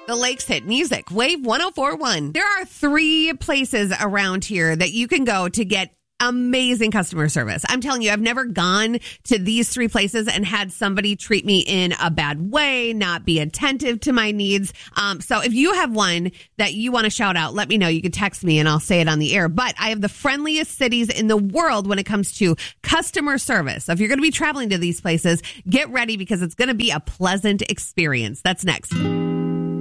The Lakes Hit Music, Wave 104.1. There are 3 places around here that you can go to get amazing customer service. I'm telling you, I've never gone to these 3 places and had somebody treat me in a bad way, not be attentive to my needs. So if you have one that you want to shout out, let me know. You can text me and I'll say it on the air. But I have the friendliest cities in the world when it comes to customer service. So if you're going to be traveling to these places, get ready because it's going to be a pleasant experience. That's next.